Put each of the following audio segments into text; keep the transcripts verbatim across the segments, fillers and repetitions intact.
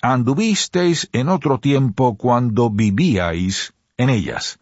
anduvisteis en otro tiempo cuando vivíais en ellas.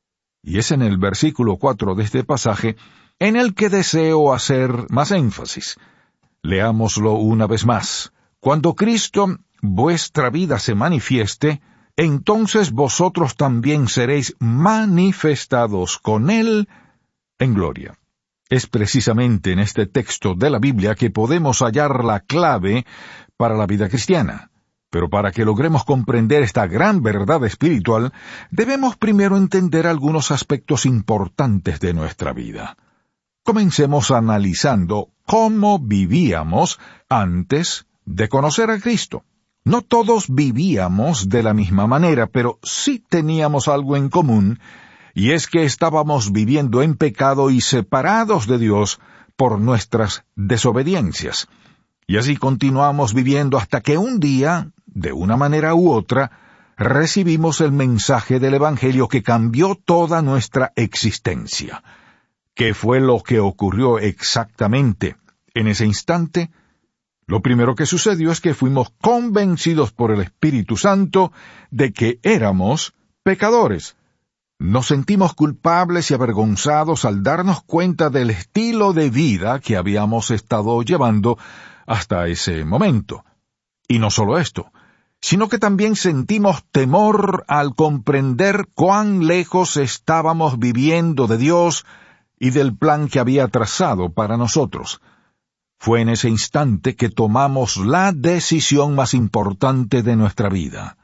Y es en el versículo cuatro de este pasaje en el que deseo hacer más énfasis. Leámoslo una vez más. Cuando Cristo, vuestra vida, se manifieste, entonces vosotros también seréis manifestados con Él en gloria. Es precisamente en este texto de la Biblia que podemos hallar la clave para la vida cristiana. Pero para que logremos comprender esta gran verdad espiritual, debemos primero entender algunos aspectos importantes de nuestra vida. Comencemos analizando cómo vivíamos antes de conocer a Cristo. No todos vivíamos de la misma manera, pero sí teníamos algo en común, y es que estábamos viviendo en pecado y separados de Dios por nuestras desobediencias. Y así continuamos viviendo hasta que un día, de una manera u otra, recibimos el mensaje del Evangelio que cambió toda nuestra existencia. ¿Qué fue lo que ocurrió exactamente en ese instante? Lo primero que sucedió es que fuimos convencidos por el Espíritu Santo de que éramos pecadores. Nos sentimos culpables y avergonzados al darnos cuenta del estilo de vida que habíamos estado llevando hasta ese momento. Y no solo esto, sino que también sentimos temor al comprender cuán lejos estábamos viviendo de Dios y del plan que había trazado para nosotros. Fue en ese instante que tomamos la decisión más importante de nuestra vida.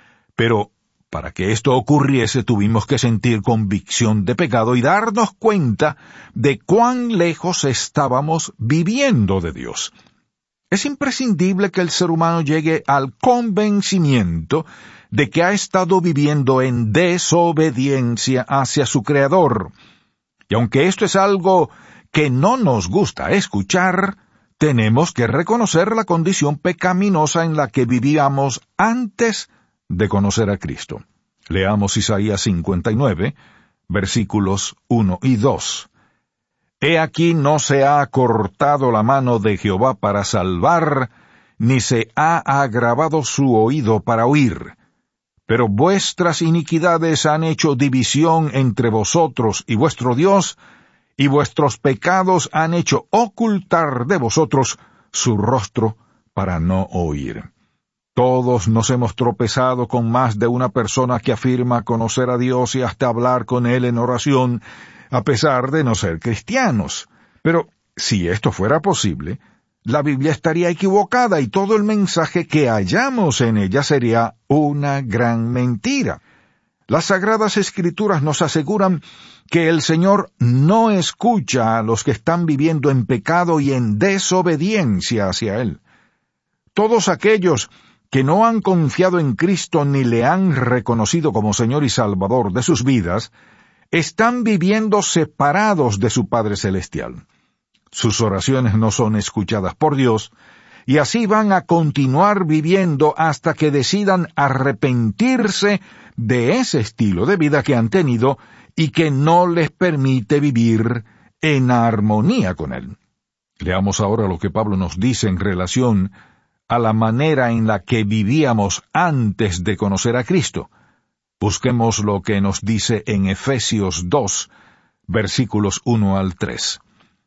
Pero, para que esto ocurriese, tuvimos que sentir convicción de pecado y darnos cuenta de cuán lejos estábamos viviendo de Dios. Es imprescindible que el ser humano llegue al convencimiento de que ha estado viviendo en desobediencia hacia su Creador. Y aunque esto es algo que no nos gusta escuchar, tenemos que reconocer la condición pecaminosa en la que vivíamos antes de conocer a Cristo. Leamos Isaías cincuenta y nueve, versículos uno y dos. He aquí no se ha acortado la mano de Jehová para salvar, ni se ha agravado su oído para oír. Pero vuestras iniquidades han hecho división entre vosotros y vuestro Dios, y vuestros pecados han hecho ocultar de vosotros su rostro para no oír. Todos nos hemos tropezado con más de una persona que afirma conocer a Dios y hasta hablar con Él en oración, a pesar de no ser cristianos. Pero si esto fuera posible, la Biblia estaría equivocada y todo el mensaje que hallamos en ella sería una gran mentira. Las Sagradas Escrituras nos aseguran que el Señor no escucha a los que están viviendo en pecado y en desobediencia hacia Él. Todos aquellos que no han confiado en Cristo ni le han reconocido como Señor y Salvador de sus vidas, están viviendo separados de su Padre Celestial. Sus oraciones no son escuchadas por Dios, y así van a continuar viviendo hasta que decidan arrepentirse de ese estilo de vida que han tenido y que no les permite vivir en armonía con Él. Leamos ahora lo que Pablo nos dice en relación a la manera en la que vivíamos antes de conocer a Cristo. Busquemos lo que nos dice en Efesios dos, versículos uno al tres.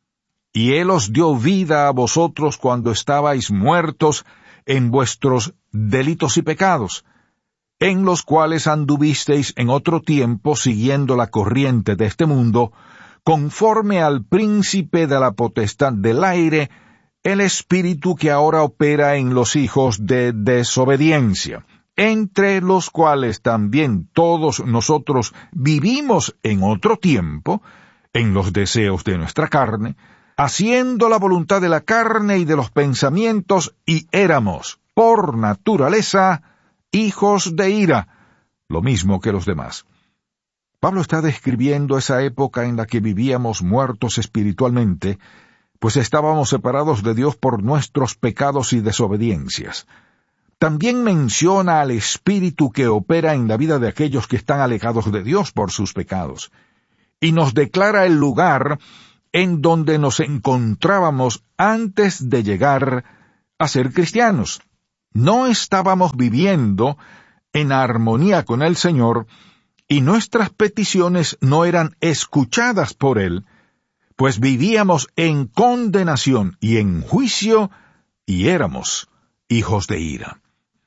Y Él os dio vida a vosotros cuando estabais muertos en vuestros delitos y pecados, en los cuales anduvisteis en otro tiempo siguiendo la corriente de este mundo, conforme al príncipe de la potestad del aire, el espíritu que ahora opera en los hijos de desobediencia, entre los cuales también todos nosotros vivimos en otro tiempo, en los deseos de nuestra carne, haciendo la voluntad de la carne y de los pensamientos, y éramos, por naturaleza, hijos de ira, lo mismo que los demás. Pablo está describiendo esa época en la que vivíamos muertos espiritualmente, pues estábamos separados de Dios por nuestros pecados y desobediencias. También menciona al espíritu que opera en la vida de aquellos que están alejados de Dios por sus pecados, y nos declara el lugar en donde nos encontrábamos antes de llegar a ser cristianos. no estábamos viviendo en armonía con el Señor y nuestras peticiones no eran escuchadas por Él, pues vivíamos en condenación y en juicio y éramos hijos de ira.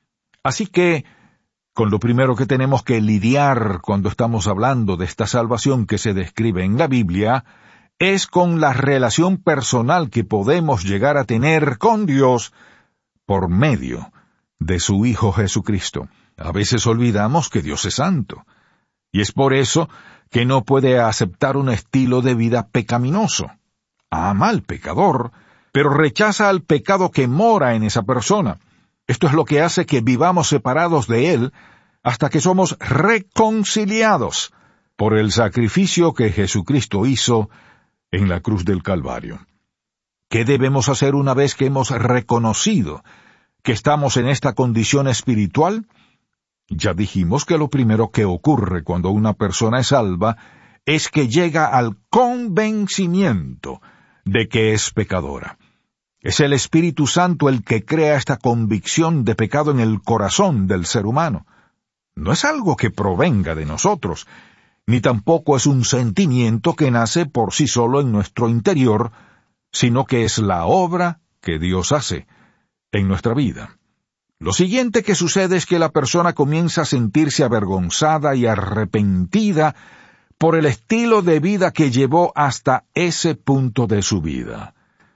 Así que, con lo primero que tenemos que lidiar cuando estamos hablando de esta salvación que se describe en la Biblia, es con la relación personal que podemos llegar a tener con Dios por medio de su Hijo Jesucristo. A veces olvidamos que Dios es santo, y es por eso que no puede aceptar un estilo de vida pecaminoso. Ama al pecador, pero rechaza al pecado que mora en esa persona. Esto es lo que hace que vivamos separados de Él hasta que somos reconciliados por el sacrificio que Jesucristo hizo en la cruz del Calvario. ¿Qué debemos hacer una vez que hemos reconocido que estamos en esta condición espiritual? Ya dijimos que lo primero que ocurre cuando una persona es salva es que llega al convencimiento de que es pecadora. Es el Espíritu Santo el que crea esta convicción de pecado en el corazón del ser humano. No es algo que provenga de nosotros, ni tampoco es un sentimiento que nace por sí solo en nuestro interior, sino que es la obra que Dios hace en nuestra vida. Lo siguiente que sucede es que la persona comienza a sentirse avergonzada y arrepentida por el estilo de vida que llevó hasta ese punto de su vida.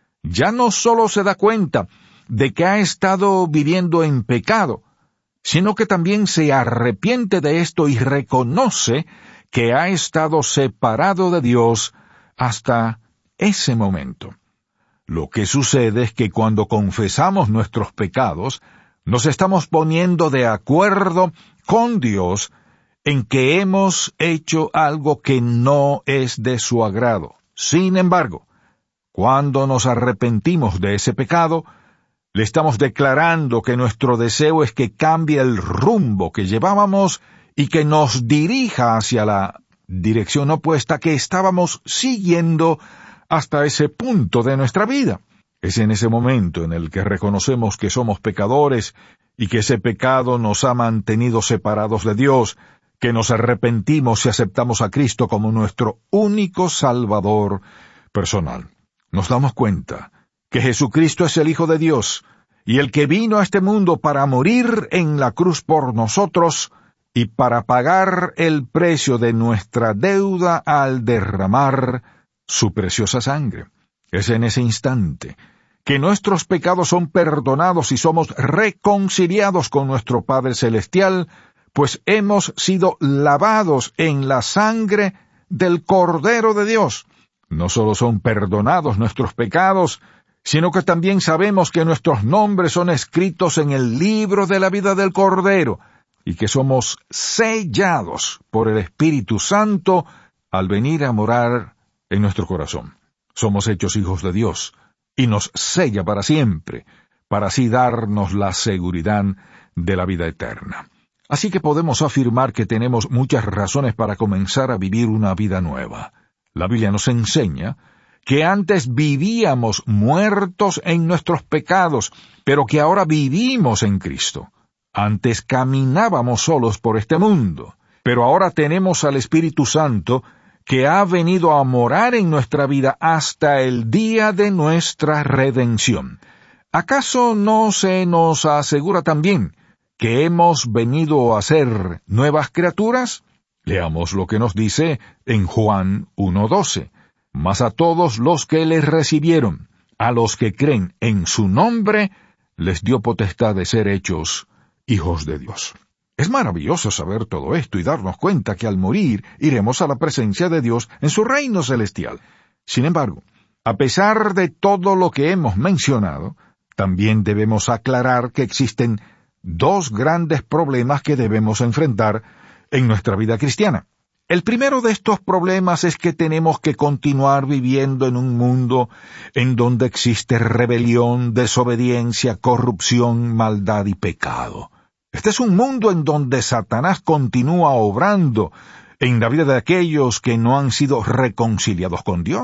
Ya no solo se da cuenta de que ha estado viviendo en pecado, sino que también se arrepiente de esto y reconoce que ha estado separado de Dios hasta ese momento. Lo que sucede es que cuando confesamos nuestros pecados, nos estamos poniendo de acuerdo con Dios en que hemos hecho algo que no es de su agrado. Sin embargo, cuando nos arrepentimos de ese pecado, le estamos declarando que nuestro deseo es que cambie el rumbo que llevábamos y que nos dirija hacia la dirección opuesta que estábamos siguiendo hasta ese punto de nuestra vida. Es en ese momento en el que reconocemos que somos pecadores y que ese pecado nos ha mantenido separados de Dios, que nos arrepentimos y aceptamos a Cristo como nuestro único Salvador personal. Nos damos cuenta que Jesucristo es el Hijo de Dios y el que vino a este mundo para morir en la cruz por nosotros y para pagar el precio de nuestra deuda al derramar su preciosa sangre. Es en ese instante que nuestros pecados son perdonados y somos reconciliados con nuestro Padre Celestial, pues hemos sido lavados en la sangre del Cordero de Dios. No solo son perdonados nuestros pecados, sino que también sabemos que nuestros nombres son escritos en el libro de la vida del Cordero, y que somos sellados por el Espíritu Santo al venir a morar en nuestro corazón. Somos hechos hijos de Dios, y nos sella para siempre, para así darnos la seguridad de la vida eterna. Así que podemos afirmar que tenemos muchas razones para comenzar a vivir una vida nueva. La Biblia nos enseña que antes vivíamos muertos en nuestros pecados, pero que ahora vivimos en Cristo. Antes caminábamos solos por este mundo, pero ahora tenemos al Espíritu Santo que ha venido a morar en nuestra vida hasta el día de nuestra redención. ¿Acaso no se nos asegura también que hemos venido a ser nuevas criaturas? Leamos lo que nos dice en Juan uno doce. Mas a todos los que le recibieron, a los que creen en su nombre, les dio potestad de ser hechos hijos de Dios. Es maravilloso saber todo esto y darnos cuenta que al morir iremos a la presencia de Dios en su reino celestial. Sin embargo, a pesar de todo lo que hemos mencionado, también debemos aclarar que existen dos grandes problemas que debemos enfrentar en nuestra vida cristiana. El primero de estos problemas es que tenemos que continuar viviendo en un mundo en donde existe rebelión, desobediencia, corrupción, maldad y pecado. Este es un mundo en donde Satanás continúa obrando en la vida de aquellos que no han sido reconciliados con Dios.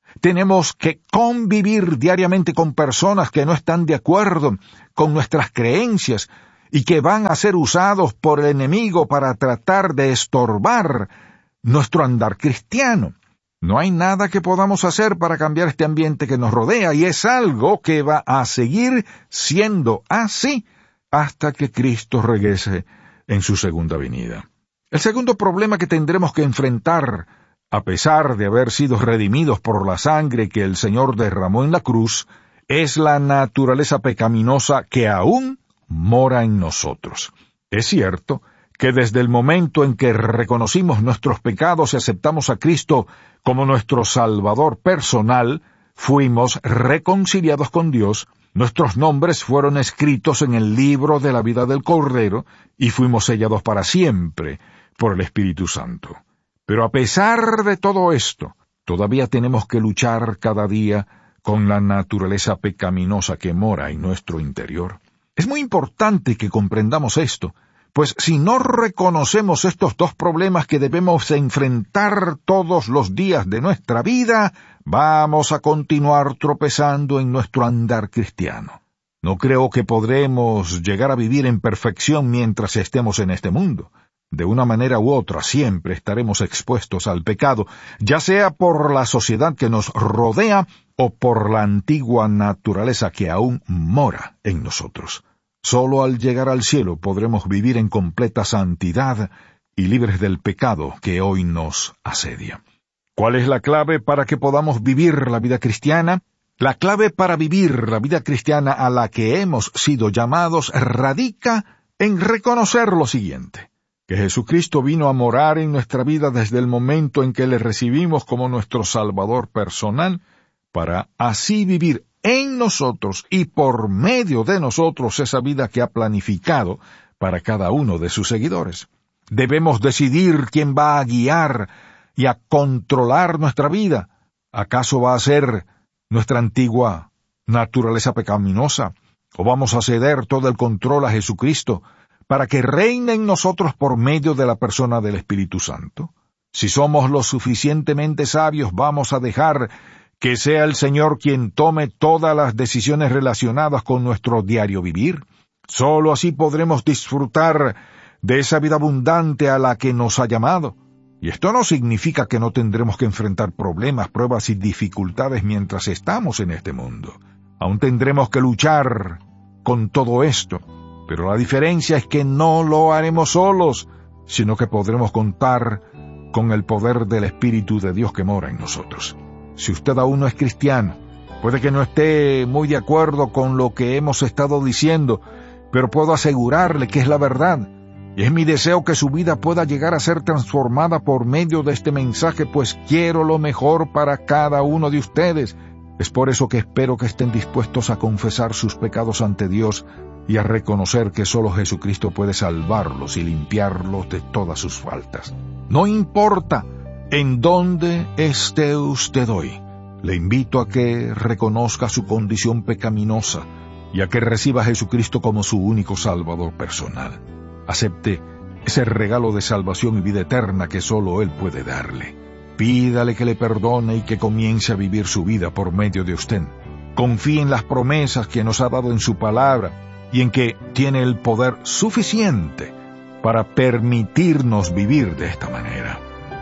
Tenemos que convivir diariamente con personas que no están de acuerdo con nuestras creencias y que van a ser usados por el enemigo para tratar de estorbar nuestro andar cristiano. No hay nada que podamos hacer para cambiar este ambiente que nos rodea, y es algo que va a seguir siendo así hasta que Cristo regrese en su segunda venida. El segundo problema que tendremos que enfrentar, a pesar de haber sido redimidos por la sangre que el Señor derramó en la cruz, es la naturaleza pecaminosa que aún mora en nosotros. Es cierto que desde el momento en que reconocimos nuestros pecados y aceptamos a Cristo como nuestro Salvador personal, fuimos reconciliados con Dios, nuestros nombres fueron escritos en el libro de la vida del Cordero y fuimos sellados para siempre por el Espíritu Santo. Pero a pesar de todo esto, todavía tenemos que luchar cada día con la naturaleza pecaminosa que mora en nuestro interior. Es muy importante que comprendamos esto, pues si no reconocemos estos dos problemas que debemos enfrentar todos los días de nuestra vida, vamos a continuar tropezando en nuestro andar cristiano. No creo que podremos llegar a vivir en perfección mientras estemos en este mundo. De una manera u otra siempre estaremos expuestos al pecado, ya sea por la sociedad que nos rodea o por la antigua naturaleza que aún mora en nosotros. Solo al llegar al cielo podremos vivir en completa santidad y libres del pecado que hoy nos asedia. ¿Cuál es la clave para que podamos vivir la vida cristiana? La clave para vivir la vida cristiana a la que hemos sido llamados radica en reconocer lo siguiente: que Jesucristo vino a morar en nuestra vida desde el momento en que le recibimos como nuestro Salvador personal, para así vivir en nosotros y por medio de nosotros esa vida que ha planificado para cada uno de sus seguidores. Debemos decidir quién va a guiar y a controlar nuestra vida. ¿Acaso va a ser nuestra antigua naturaleza pecaminosa? ¿O vamos a ceder todo el control a Jesucristo para que reine en nosotros por medio de la persona del Espíritu Santo? Si somos lo suficientemente sabios, vamos a dejar que sea el Señor quien tome todas las decisiones relacionadas con nuestro diario vivir. Solo así podremos disfrutar de esa vida abundante a la que nos ha llamado. Y esto no significa que no tendremos que enfrentar problemas, pruebas y dificultades mientras estamos en este mundo. Aún tendremos que luchar con todo esto, pero la diferencia es que no lo haremos solos, sino que podremos contar con el poder del Espíritu de Dios que mora en nosotros. Si usted aún no es cristiano, puede que no esté muy de acuerdo con lo que hemos estado diciendo, pero puedo asegurarle que es la verdad. Y es mi deseo que su vida pueda llegar a ser transformada por medio de este mensaje, pues quiero lo mejor para cada uno de ustedes. Es por eso que espero que estén dispuestos a confesar sus pecados ante Dios y a reconocer que solo Jesucristo puede salvarlos y limpiarlos de todas sus faltas. No importa en dónde esté usted hoy, le invito a que reconozca su condición pecaminosa y a que reciba a Jesucristo como su único Salvador personal. Acepte ese regalo de salvación y vida eterna que solo Él puede darle. Pídale que le perdone y que comience a vivir su vida por medio de usted. Confíe en las promesas que nos ha dado en su palabra y en que tiene el poder suficiente para permitirnos vivir de esta manera.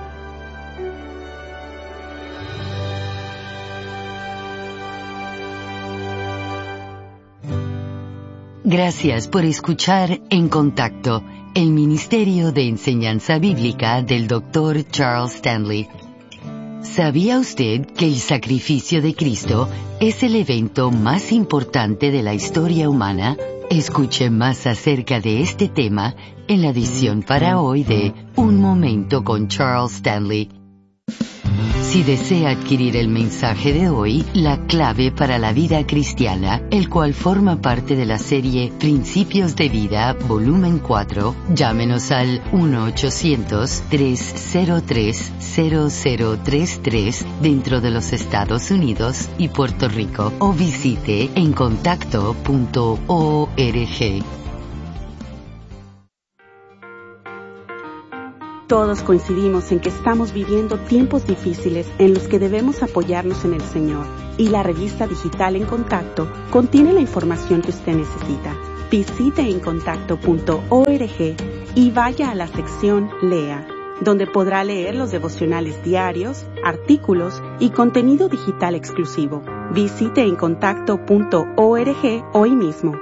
Gracias por escuchar En Contacto, el Ministerio de Enseñanza Bíblica del doctor Charles Stanley. ¿Sabía usted que el sacrificio de Cristo es el evento más importante de la historia humana? Escuche más acerca de este tema en la edición para hoy de Un Momento con Charles Stanley. Si desea adquirir el mensaje de hoy, La clave para la vida cristiana, el cual forma parte de la serie Principios de Vida, volumen cuatro, llámenos al uno ochocientos, tres cero tres, cero cero tres tres dentro de los Estados Unidos y Puerto Rico o visite en contacto punto org. Todos coincidimos en que estamos viviendo tiempos difíciles en los que debemos apoyarnos en el Señor, y la revista digital En Contacto contiene la información que usted necesita. Visite en contacto punto org y vaya a la sección Lea, donde podrá leer los devocionales diarios, artículos y contenido digital exclusivo. Visite en contacto punto org hoy mismo.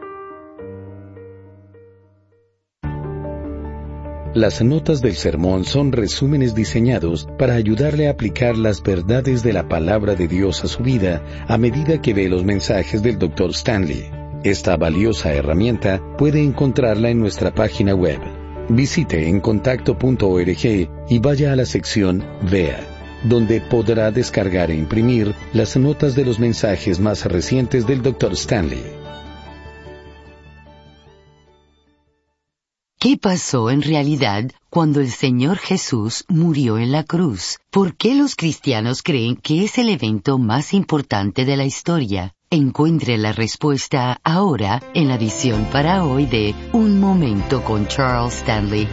Las notas del sermón son resúmenes diseñados para ayudarle a aplicar las verdades de la palabra de Dios a su vida a medida que ve los mensajes del doctor Stanley. Esta valiosa herramienta puede encontrarla en nuestra página web. Visite en contacto punto org y vaya a la sección Vea, donde podrá descargar e imprimir las notas de los mensajes más recientes del doctor Stanley. ¿Qué pasó en realidad cuando el Señor Jesús murió en la cruz? ¿Por qué los cristianos creen que es el evento más importante de la historia? Encuentre la respuesta ahora en la edición para hoy de Un Momento con Charles Stanley.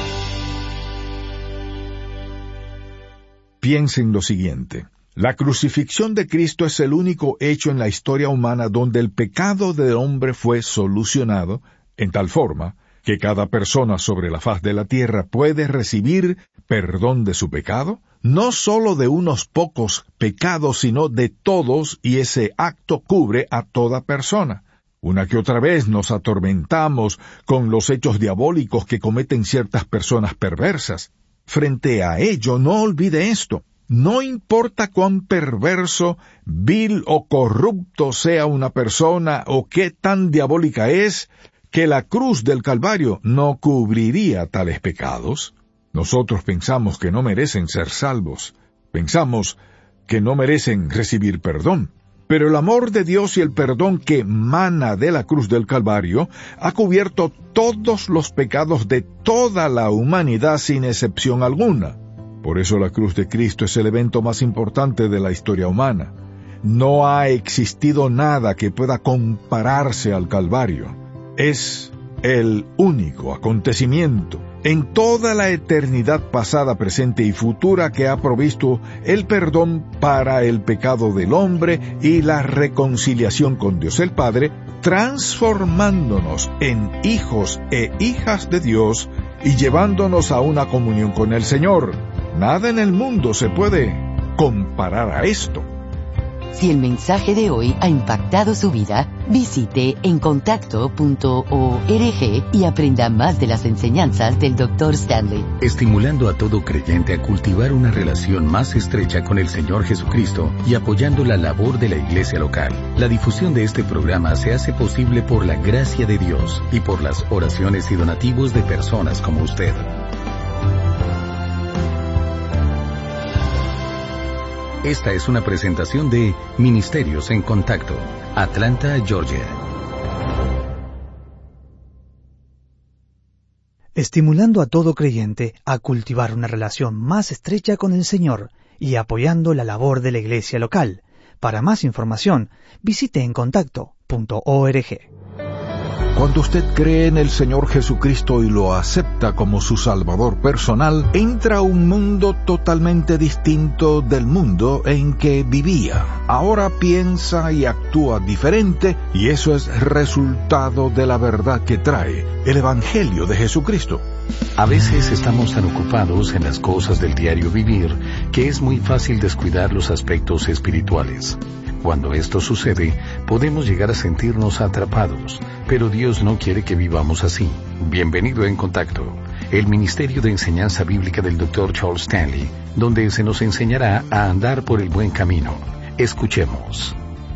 Piensen lo siguiente. La crucifixión de Cristo es el único hecho en la historia humana donde el pecado del hombre fue solucionado en tal forma que cada persona sobre la faz de la tierra puede recibir perdón de su pecado, no solo de unos pocos pecados, sino de todos, y ese acto cubre a toda persona. Una que otra vez nos atormentamos con los hechos diabólicos que cometen ciertas personas perversas. Frente a ello, no olvide esto. No importa cuán perverso, vil o corrupto sea una persona o qué tan diabólica es, que la cruz del Calvario no cubriría tales pecados. Nosotros pensamos que no merecen ser salvos. Pensamos que no merecen recibir perdón. Pero el amor de Dios y el perdón que mana de la cruz del Calvario ha cubierto todos los pecados de toda la humanidad sin excepción alguna. Por eso la cruz de Cristo es el evento más importante de la historia humana. No ha existido nada que pueda compararse al Calvario. Es el único acontecimiento en toda la eternidad pasada, presente y futura que ha provisto el perdón para el pecado del hombre y la reconciliación con Dios el Padre, transformándonos en hijos e hijas de Dios y llevándonos a una comunión con el Señor. Nada en el mundo se puede comparar a esto. Si el mensaje de hoy ha impactado su vida, visite en contacto punto org y aprenda más de las enseñanzas del doctor Stanley. Estimulando a todo creyente a cultivar una relación más estrecha con el Señor Jesucristo y apoyando la labor de la iglesia local. La difusión de este programa se hace posible por la gracia de Dios y por las oraciones y donativos de personas como usted. Esta es una presentación de Ministerios en Contacto, Atlanta, Georgia. Estimulando a todo creyente a cultivar una relación más estrecha con el Señor y apoyando la labor de la iglesia local. Para más información, visite en contacto punto org. Cuando usted cree en el Señor Jesucristo y lo acepta como su Salvador personal, entra a un mundo totalmente distinto del mundo en que vivía. Ahora piensa y actúa diferente, y eso es resultado de la verdad que trae el Evangelio de Jesucristo. A veces estamos tan ocupados en las cosas del diario vivir que es muy fácil descuidar los aspectos espirituales. Cuando esto sucede, podemos llegar a sentirnos atrapados, pero Dios no quiere que vivamos así. Bienvenido en Contacto, el Ministerio de Enseñanza Bíblica del doctor Charles Stanley, donde se nos enseñará a andar por el buen camino. Escuchemos.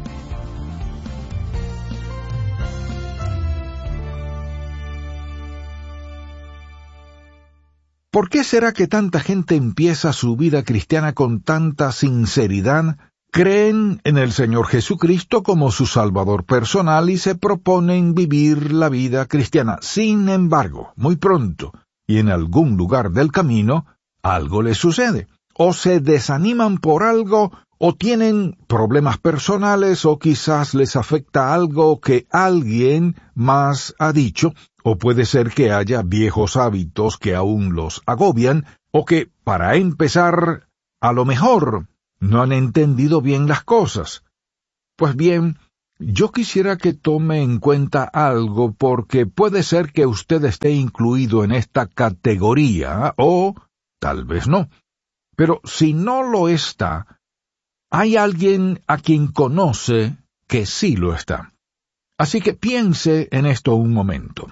¿Por qué será que tanta gente empieza su vida cristiana con tanta sinceridad? Creen en el Señor Jesucristo como su Salvador personal y se proponen vivir la vida cristiana. Sin embargo, muy pronto, y en algún lugar del camino, algo les sucede. O se desaniman por algo, o tienen problemas personales, o quizás les afecta algo que alguien más ha dicho, o puede ser que haya viejos hábitos que aún los agobian, o que, para empezar, a lo mejor no han entendido bien las cosas. Pues bien, yo quisiera que tome en cuenta algo, porque puede ser que usted esté incluido en esta categoría, o tal vez no. Pero si no lo está, hay alguien a quien conoce que sí lo está. Así que piense en esto un momento.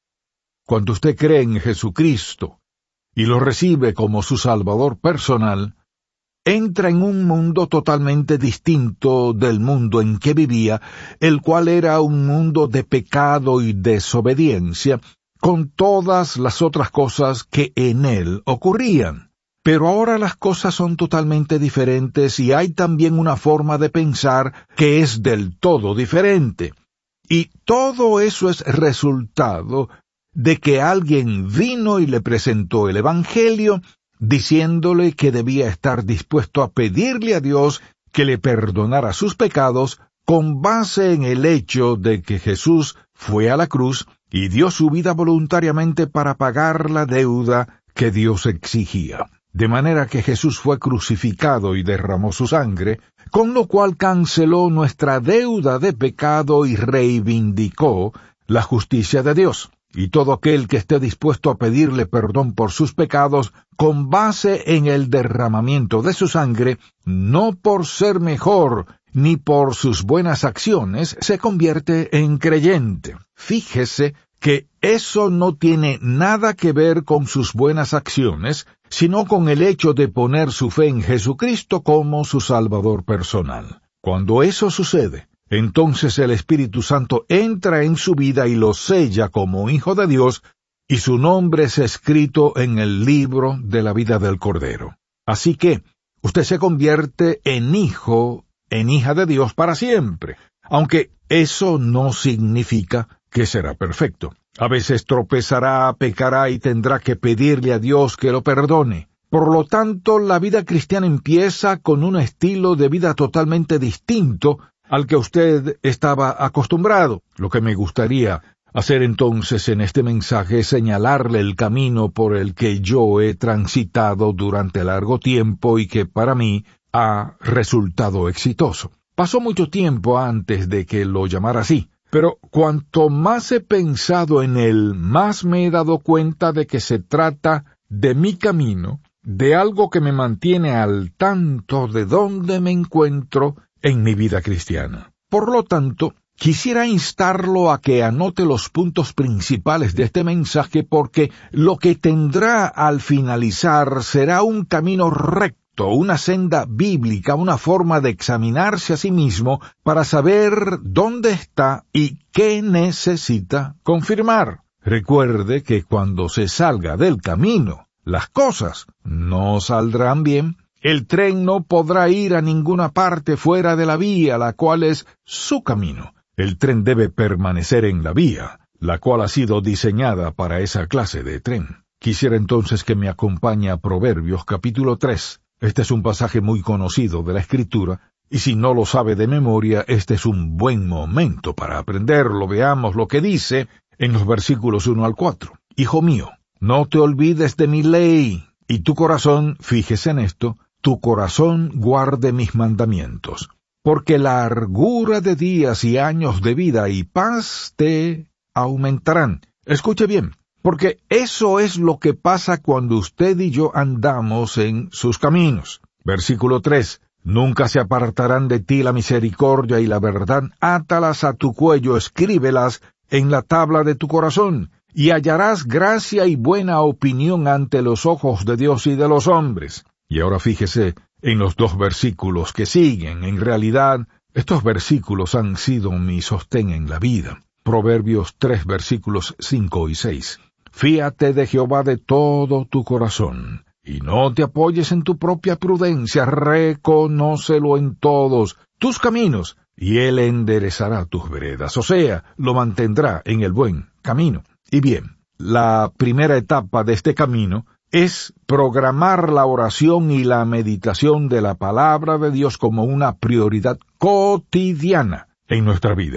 Cuando usted cree en Jesucristo y lo recibe como su Salvador personal, entra en un mundo totalmente distinto del mundo en que vivía, el cual era un mundo de pecado y desobediencia, con todas las otras cosas que en él ocurrían. Pero ahora las cosas son totalmente diferentes y hay también una forma de pensar que es del todo diferente. Y todo eso es resultado de que alguien vino y le presentó el Evangelio, diciéndole que debía estar dispuesto a pedirle a Dios que le perdonara sus pecados con base en el hecho de que Jesús fue a la cruz y dio su vida voluntariamente para pagar la deuda que Dios exigía. De manera que Jesús fue crucificado y derramó su sangre, con lo cual canceló nuestra deuda de pecado y reivindicó la justicia de Dios. Y todo aquel que esté dispuesto a pedirle perdón por sus pecados, con base en el derramamiento de su sangre, no por ser mejor ni por sus buenas acciones, se convierte en creyente. Fíjese que eso no tiene nada que ver con sus buenas acciones, sino con el hecho de poner su fe en Jesucristo como su Salvador personal. Cuando eso sucede, entonces el Espíritu Santo entra en su vida y lo sella como hijo de Dios, y su nombre es escrito en el libro de la vida del Cordero. Así que, usted se convierte en hijo, en hija de Dios para siempre, aunque eso no significa que será perfecto. A veces tropezará, pecará y tendrá que pedirle a Dios que lo perdone. Por lo tanto, la vida cristiana empieza con un estilo de vida totalmente distinto al que usted estaba acostumbrado. Lo que me gustaría hacer entonces en este mensaje es señalarle el camino por el que yo he transitado durante largo tiempo y que para mí ha resultado exitoso. Pasó mucho tiempo antes de que lo llamara así, pero cuanto más he pensado en él, más me he dado cuenta de que se trata de mi camino, de algo que me mantiene al tanto de dónde me encuentro en mi vida cristiana. Por lo tanto, quisiera instarlo a que anote los puntos principales de este mensaje, porque lo que tendrá al finalizar será un camino recto, una senda bíblica, una forma de examinarse a sí mismo para saber dónde está y qué necesita confirmar. Recuerde que cuando se salga del camino, las cosas no saldrán bien. El tren no podrá ir a ninguna parte fuera de la vía, la cual es su camino. El tren debe permanecer en la vía, la cual ha sido diseñada para esa clase de tren. Quisiera entonces que me acompañe a Proverbios capítulo tres. Este es un pasaje muy conocido de la Escritura, y si no lo sabe de memoria, este es un buen momento para aprenderlo. Veamos lo que dice en los versículos uno al cuatro. Hijo mío, no te olvides de mi ley, y tu corazón, fíjese en esto, tu corazón guarde mis mandamientos, porque largura de días y años de vida y paz te aumentarán. Escuche bien, porque eso es lo que pasa cuando usted y yo andamos en sus caminos. Versículo tres. Nunca se apartarán de ti la misericordia y la verdad, átalas a tu cuello, escríbelas en la tabla de tu corazón, y hallarás gracia y buena opinión ante los ojos de Dios y de los hombres. Y ahora fíjese en los dos versículos que siguen. En realidad, estos versículos han sido mi sostén en la vida. Proverbios tres, versículos cinco y seis. Fíate de Jehová de todo tu corazón, y no te apoyes en tu propia prudencia, reconócelo en todos tus caminos, y él enderezará tus veredas, o sea, lo mantendrá en el buen camino. Y bien, la primera etapa de este camino es programar la oración y la meditación de la palabra de Dios como una prioridad cotidiana en nuestra vida.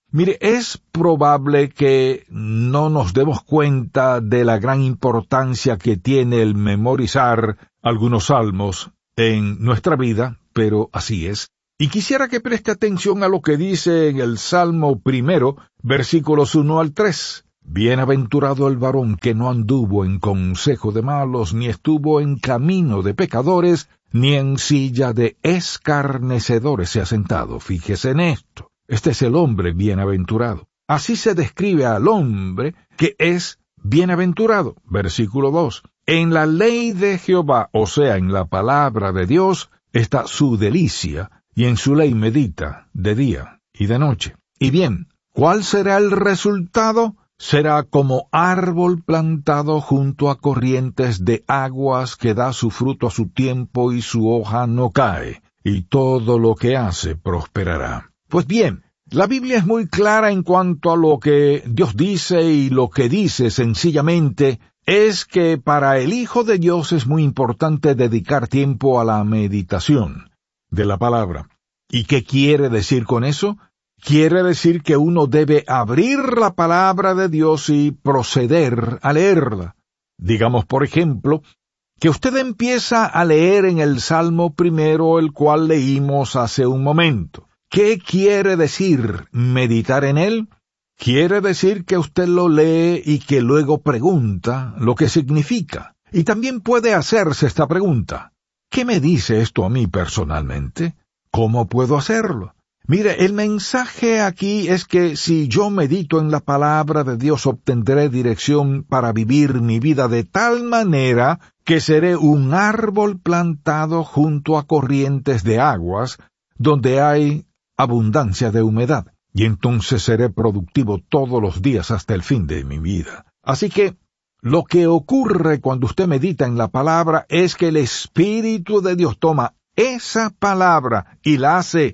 Mire, es probable que no nos demos cuenta de la gran importancia que tiene el memorizar algunos salmos en nuestra vida, pero así es. Y quisiera que preste atención a lo que dice en el Salmo primero, versículos uno al tres. Bienaventurado el varón que no anduvo en consejo de malos, ni estuvo en camino de pecadores, ni en silla de escarnecedores se ha sentado. Fíjese en esto. Este es el hombre bienaventurado. Así se describe al hombre que es bienaventurado. Versículo dos. En la ley de Jehová, o sea, en la palabra de Dios, está su delicia, y en su ley medita de día y de noche. Y bien, ¿cuál será el resultado? Será como árbol plantado junto a corrientes de aguas que da su fruto a su tiempo y su hoja no cae, y todo lo que hace prosperará. Pues bien, la Biblia es muy clara en cuanto a lo que Dios dice, y lo que dice sencillamente es que para el Hijo de Dios es muy importante dedicar tiempo a la meditación de la palabra. ¿Y qué quiere decir con eso? Quiere decir que uno debe abrir la palabra de Dios y proceder a leerla. Digamos, por ejemplo, que usted empieza a leer en el Salmo primero, el cual leímos hace un momento. ¿Qué quiere decir meditar en él? Quiere decir que usted lo lee y que luego pregunta lo que significa. Y también puede hacerse esta pregunta: ¿qué me dice esto a mí personalmente? ¿Cómo puedo hacerlo? Mire, el mensaje aquí es que si yo medito en la palabra de Dios, obtendré dirección para vivir mi vida de tal manera que seré un árbol plantado junto a corrientes de aguas, donde hay abundancia de humedad, y entonces seré productivo todos los días hasta el fin de mi vida. Así que, lo que ocurre cuando usted medita en la palabra es que el Espíritu de Dios toma esa palabra y la hace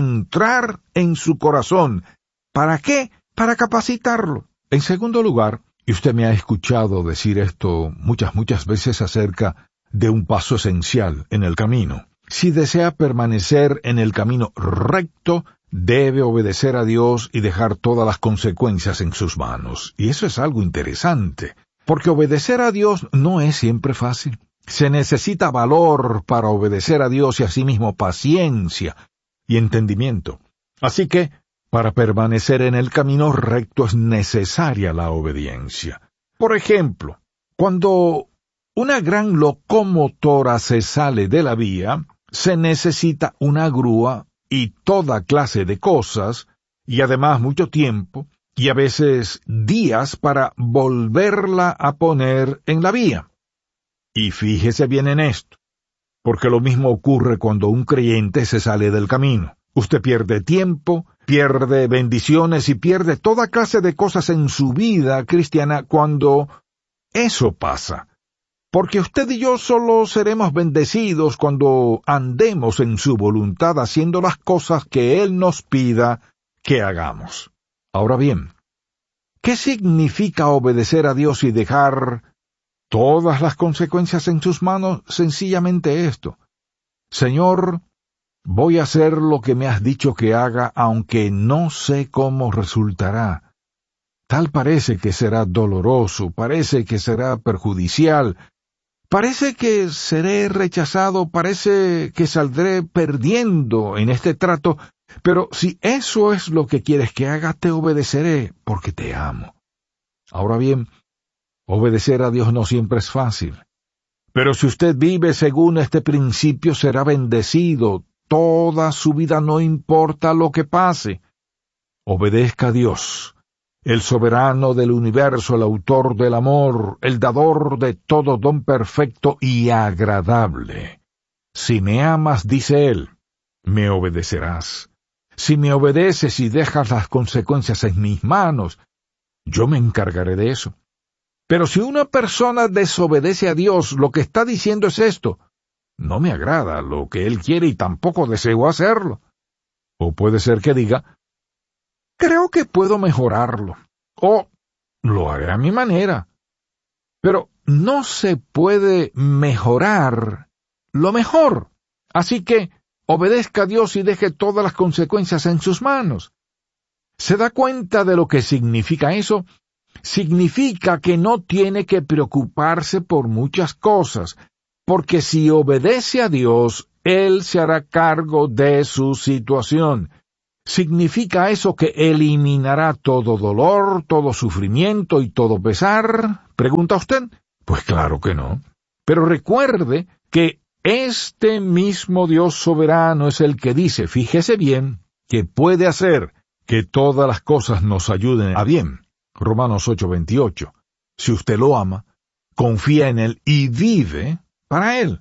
entrar en su corazón. ¿Para qué? Para capacitarlo. En segundo lugar, y usted me ha escuchado decir esto muchas, muchas veces acerca de un paso esencial en el camino. Si desea permanecer en el camino recto, debe obedecer a Dios y dejar todas las consecuencias en sus manos. Y eso es algo interesante, porque obedecer a Dios no es siempre fácil. Se necesita valor para obedecer a Dios y asimismo paciencia y entendimiento. Así que, para permanecer en el camino recto es necesaria la obediencia. Por ejemplo, cuando una gran locomotora se sale de la vía, se necesita una grúa y toda clase de cosas, y además mucho tiempo, y a veces días para volverla a poner en la vía. Y fíjese bien en esto, porque lo mismo ocurre cuando un creyente se sale del camino. Usted pierde tiempo, pierde bendiciones y pierde toda clase de cosas en su vida cristiana cuando eso pasa. Porque usted y yo solo seremos bendecidos cuando andemos en su voluntad haciendo las cosas que Él nos pida que hagamos. Ahora bien, ¿qué significa obedecer a Dios y dejar todas las consecuencias en sus manos? Sencillamente esto: Señor, voy a hacer lo que me has dicho que haga, aunque no sé cómo resultará. Tal parece que será doloroso, parece que será perjudicial, parece que seré rechazado, parece que saldré perdiendo en este trato, pero si eso es lo que quieres que haga, te obedeceré, porque te amo. Ahora bien, obedecer a Dios no siempre es fácil, pero si usted vive según este principio, será bendecido toda su vida, no importa lo que pase. Obedezca a Dios, el soberano del universo, el autor del amor, el dador de todo don perfecto y agradable. Si me amas, dice Él, me obedecerás. Si me obedeces y dejas las consecuencias en mis manos, yo me encargaré de eso. Pero si una persona desobedece a Dios, lo que está diciendo es esto: no me agrada lo que Él quiere y tampoco deseo hacerlo. O puede ser que diga: creo que puedo mejorarlo, o lo haré a mi manera. Pero no se puede mejorar lo mejor. Así que obedezca a Dios y deje todas las consecuencias en sus manos. ¿Se da cuenta de lo que significa eso? Significa que no tiene que preocuparse por muchas cosas, porque si obedece a Dios, Él se hará cargo de su situación. ¿Significa eso que eliminará todo dolor, todo sufrimiento y todo pesar? ¿Pregunta usted? Pues claro que no. Pero recuerde que este mismo Dios soberano es el que dice, fíjese bien, que puede hacer que todas las cosas nos ayuden a bien. Romanos ocho veintiocho. Si usted lo ama, confía en Él y vive para Él.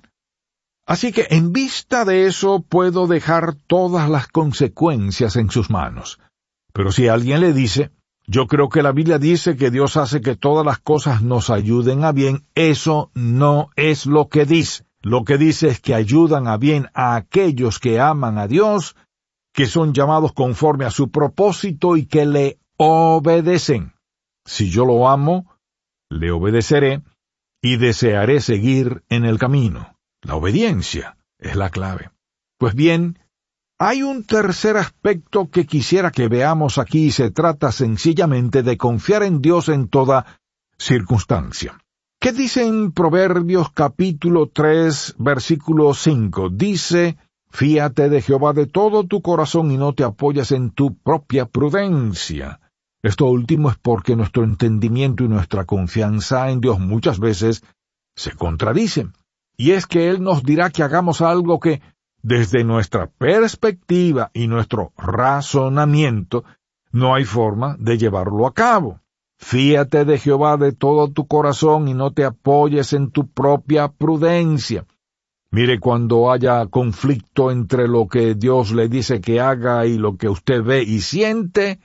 Así que en vista de eso puedo dejar todas las consecuencias en sus manos. Pero si alguien le dice, yo creo que la Biblia dice que Dios hace que todas las cosas nos ayuden a bien, eso no es lo que dice. Lo que dice es que ayudan a bien a aquellos que aman a Dios, que son llamados conforme a su propósito y que le obedecen. Si yo lo amo, le obedeceré y desearé seguir en el camino. La obediencia es la clave. Pues bien, hay un tercer aspecto que quisiera que veamos aquí y se trata sencillamente de confiar en Dios en toda circunstancia. ¿Qué dice en Proverbios capítulo tres, versículo cinco? Dice, fíate de Jehová de todo tu corazón y no te apoyes en tu propia prudencia. Esto último es porque nuestro entendimiento y nuestra confianza en Dios muchas veces se contradicen. Y es que Él nos dirá que hagamos algo que, desde nuestra perspectiva y nuestro razonamiento, no hay forma de llevarlo a cabo. Fíate de Jehová de todo tu corazón y no te apoyes en tu propia prudencia. Mire, cuando haya conflicto entre lo que Dios le dice que haga y lo que usted ve y siente,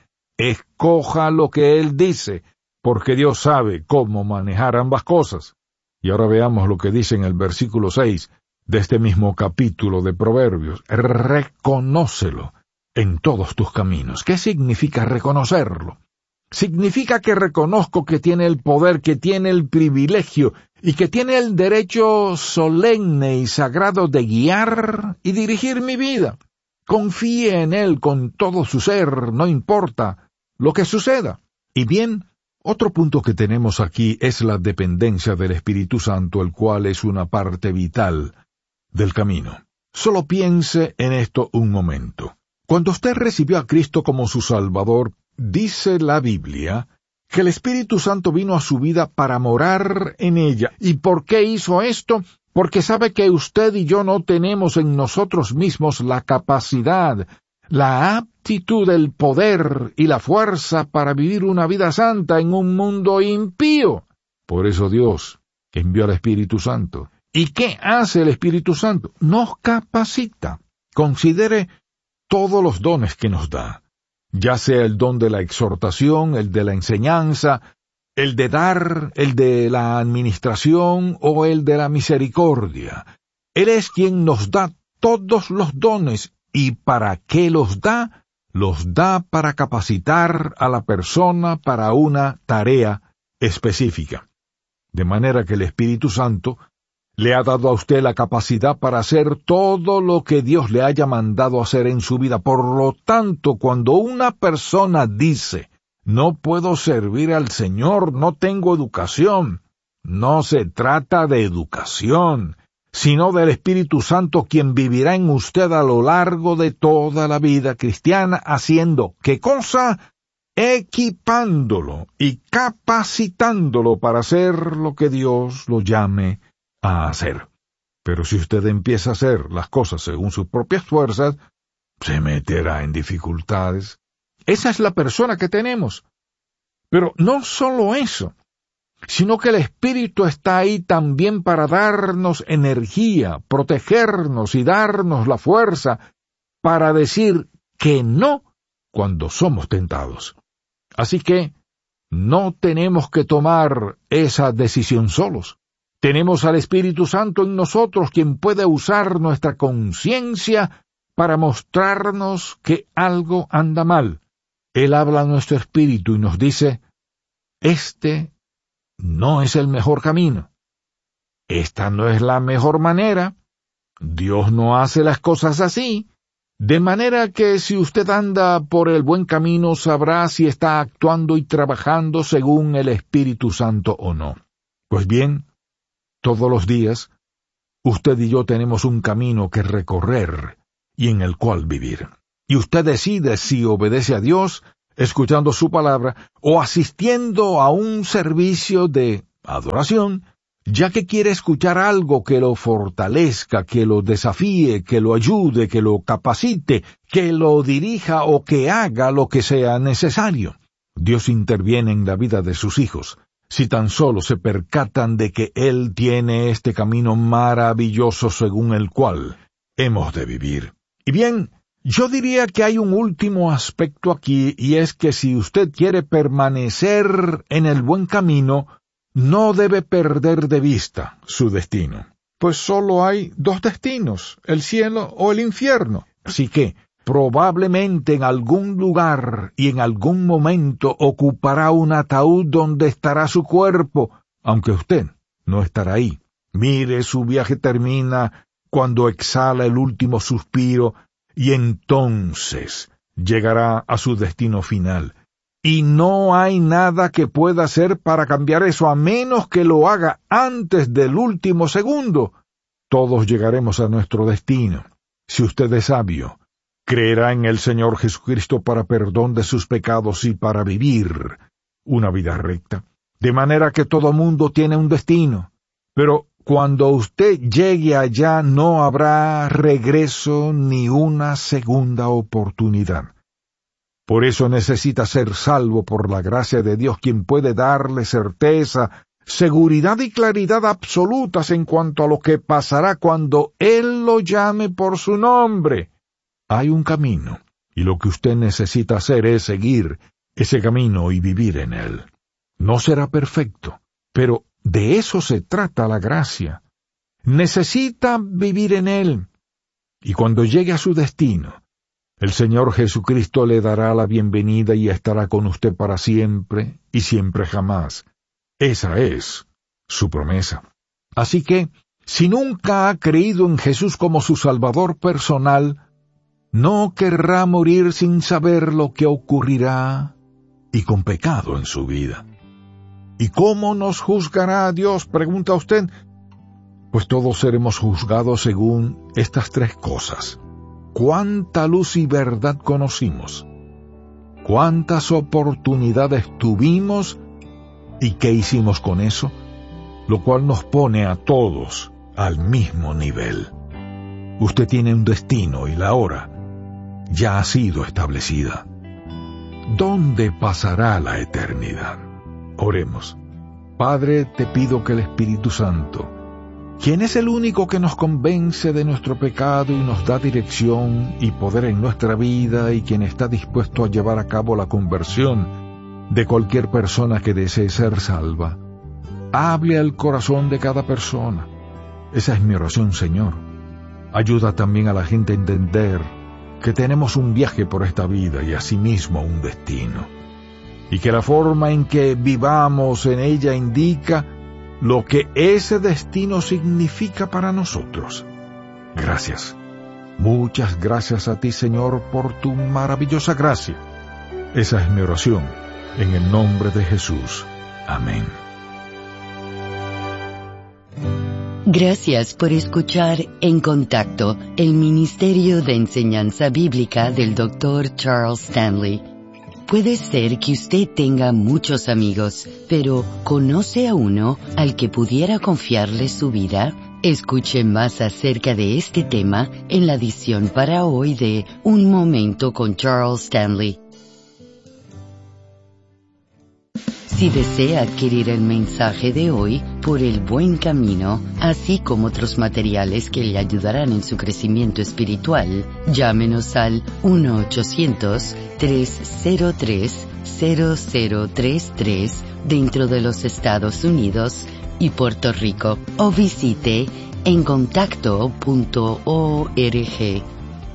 escoja lo que Él dice, porque Dios sabe cómo manejar ambas cosas. Y ahora veamos lo que dice en el versículo seis de este mismo capítulo de Proverbios. Reconócelo en todos tus caminos. ¿Qué significa reconocerlo? Significa que reconozco que tiene el poder, que tiene el privilegio y que tiene el derecho solemne y sagrado de guiar y dirigir mi vida. Confíe en Él con todo su ser, no importa lo que suceda. Y bien, otro punto que tenemos aquí es la dependencia del Espíritu Santo, el cual es una parte vital del camino. Solo piense en esto un momento. Cuando usted recibió a Cristo como su Salvador, dice la Biblia que el Espíritu Santo vino a su vida para morar en ella. ¿Y por qué hizo esto? Porque sabe que usted y yo no tenemos en nosotros mismos la capacidad, la aptitud, el poder y la fuerza para vivir una vida santa en un mundo impío. Por eso Dios envió al Espíritu Santo. ¿Y qué hace el Espíritu Santo? Nos capacita. Considere todos los dones que nos da, ya sea el don de la exhortación, el de la enseñanza, el de dar, el de la administración o el de la misericordia. Él es quien nos da todos los dones. ¿Y para qué los da? Los da para capacitar a la persona para una tarea específica. De manera que el Espíritu Santo le ha dado a usted la capacidad para hacer todo lo que Dios le haya mandado hacer en su vida. Por lo tanto, cuando una persona dice, no puedo servir al Señor, no tengo educación, no se trata de educación, sino del Espíritu Santo, quien vivirá en usted a lo largo de toda la vida cristiana, haciendo, ¿qué cosa? Equipándolo y capacitándolo para hacer lo que Dios lo llame a hacer. Pero si usted empieza a hacer las cosas según sus propias fuerzas, se meterá en dificultades. Esa es la persona que tenemos. Pero no solo eso, sino que el Espíritu está ahí también para darnos energía, protegernos y darnos la fuerza para decir que no cuando somos tentados. Así que no tenemos que tomar esa decisión solos. Tenemos al Espíritu Santo en nosotros, quien puede usar nuestra conciencia para mostrarnos que algo anda mal. Él habla a nuestro espíritu y nos dice, este no es el mejor camino. Esta no es la mejor manera. Dios no hace las cosas así. De manera que si usted anda por el buen camino, sabrá si está actuando y trabajando según el Espíritu Santo o no. Pues bien, todos los días, usted y yo tenemos un camino que recorrer y en el cual vivir. Y usted decide si obedece a Dios, escuchando su palabra, o asistiendo a un servicio de adoración, ya que quiere escuchar algo que lo fortalezca, que lo desafíe, que lo ayude, que lo capacite, que lo dirija o que haga lo que sea necesario. Dios interviene en la vida de sus hijos, si tan solo se percatan de que Él tiene este camino maravilloso según el cual hemos de vivir. Y bien, yo diría que hay un último aspecto aquí, y es que si usted quiere permanecer en el buen camino, no debe perder de vista su destino. Pues solo hay dos destinos, el cielo o el infierno. Así que, probablemente en algún lugar y en algún momento ocupará un ataúd donde estará su cuerpo, aunque usted no estará ahí. Mire, su viaje termina cuando exhala el último suspiro, y entonces llegará a su destino final. Y no hay nada que pueda hacer para cambiar eso, a menos que lo haga antes del último segundo. Todos llegaremos a nuestro destino. Si usted es sabio, creerá en el Señor Jesucristo para perdón de sus pecados y para vivir una vida recta. De manera que todo mundo tiene un destino. Pero cuando usted llegue allá no habrá regreso ni una segunda oportunidad. Por eso necesita ser salvo por la gracia de Dios, quien puede darle certeza, seguridad y claridad absolutas en cuanto a lo que pasará cuando Él lo llame por su nombre. Hay un camino, y lo que usted necesita hacer es seguir ese camino y vivir en él. No será perfecto, pero de eso se trata la gracia. Necesita vivir en él, y cuando llegue a su destino, el Señor Jesucristo le dará la bienvenida y estará con usted para siempre y siempre jamás. Esa es su promesa. Así que, si nunca ha creído en Jesús como su Salvador personal, no querrá morir sin saber lo que ocurrirá y con pecado en su vida. ¿Y cómo nos juzgará Dios?, pregunta usted. Pues todos seremos juzgados según estas tres cosas. ¿Cuánta luz y verdad conocimos? ¿Cuántas oportunidades tuvimos? ¿Y qué hicimos con eso? Lo cual nos pone a todos al mismo nivel. Usted tiene un destino y la hora ya ha sido establecida. ¿Dónde pasará la eternidad? Oremos. Padre, te pido que el Espíritu Santo, quien es el único que nos convence de nuestro pecado y nos da dirección y poder en nuestra vida, y quien está dispuesto a llevar a cabo la conversión de cualquier persona que desee ser salva, hable al corazón de cada persona. Esa es mi oración, Señor. Ayuda también a la gente a entender que tenemos un viaje por esta vida y asimismo un destino, y que la forma en que vivamos en ella indica lo que ese destino significa para nosotros. Gracias. Muchas gracias a ti, Señor, por tu maravillosa gracia. Esa es mi oración, en el nombre de Jesús. Amén. Gracias por escuchar En Contacto, el Ministerio de Enseñanza Bíblica del doctor Charles Stanley. Puede ser que usted tenga muchos amigos, pero ¿conoce a uno al que pudiera confiarle su vida? Escuche más acerca de este tema en la edición para hoy de Un Momento con Charles Stanley. Si desea adquirir el mensaje de hoy, Por el Buen Camino, así como otros materiales que le ayudarán en su crecimiento espiritual, llámenos al uno ochocientos, tres cero tres, cero cero tres tres dentro de los Estados Unidos y Puerto Rico, o visite en contacto punto org.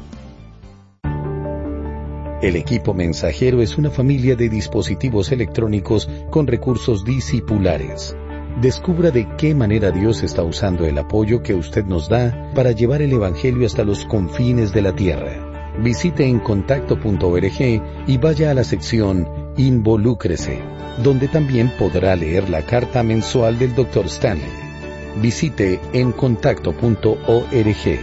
El equipo mensajero es una familia de dispositivos electrónicos con recursos discipulares. Descubra de qué manera Dios está usando el apoyo que usted nos da para llevar el Evangelio hasta los confines de la tierra. Visite encontacto punto org y vaya a la sección Involúcrese, donde también podrá leer la carta mensual del doctor Stanley. Visite encontacto punto org.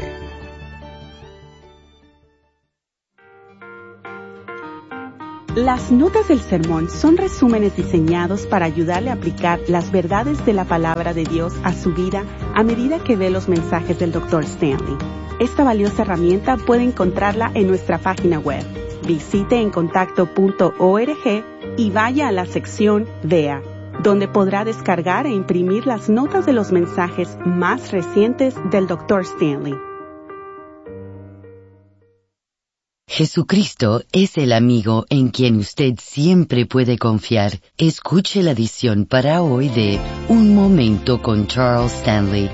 Las notas del sermón son resúmenes diseñados para ayudarle a aplicar las verdades de la palabra de Dios a su vida a medida que ve los mensajes del doctor Stanley. Esta valiosa herramienta puede encontrarla en nuestra página web. Visite encontacto punto org y vaya a la sección Vea, donde podrá descargar e imprimir las notas de los mensajes más recientes del doctor Stanley. Jesucristo es el amigo en quien usted siempre puede confiar. Escuche la edición para hoy de Un Momento con Charles Stanley.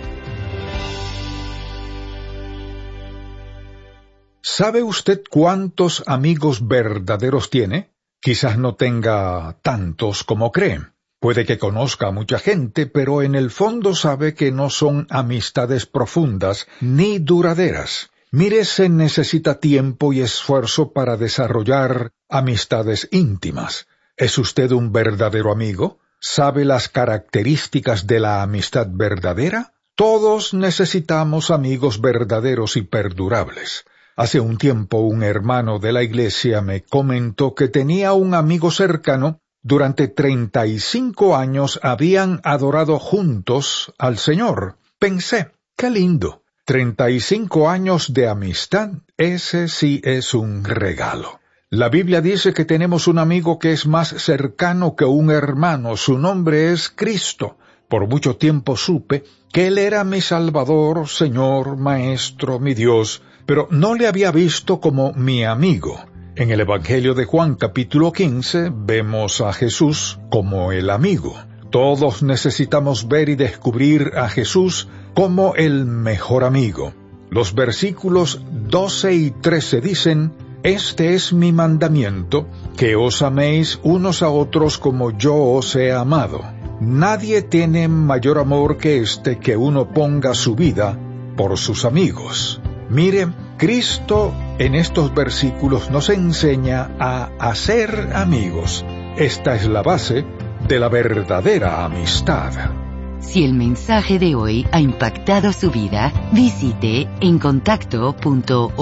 ¿Sabe usted cuántos amigos verdaderos tiene? Quizás no tenga tantos como cree. Puede que conozca a mucha gente, pero en el fondo sabe que no son amistades profundas ni duraderas. Mire, se necesita tiempo y esfuerzo para desarrollar amistades íntimas. ¿Es usted un verdadero amigo? ¿Sabe las características de la amistad verdadera? Todos necesitamos amigos verdaderos y perdurables. Hace un tiempo un hermano de la iglesia me comentó que tenía un amigo cercano. Durante treinta y cinco años habían adorado juntos al Señor. Pensé, qué lindo. Treinta y cinco años de amistad, ese sí es un regalo. La Biblia dice que tenemos un amigo que es más cercano que un hermano. Su nombre es Cristo. Por mucho tiempo supe que Él era mi Salvador, Señor, Maestro, mi Dios, pero no le había visto como mi amigo. En el Evangelio de Juan capítulo quince vemos a Jesús como el amigo. Todos necesitamos ver y descubrir a Jesús como el mejor amigo. Los versículos doce y trece dicen: Este es mi mandamiento, que os améis unos a otros como yo os he amado. Nadie tiene mayor amor que este, que uno ponga su vida por sus amigos. Mire, Cristo en estos versículos nos enseña a hacer amigos. Esta es la base de la verdadera amistad. Si el mensaje de hoy ha impactado su vida, visite encontacto punto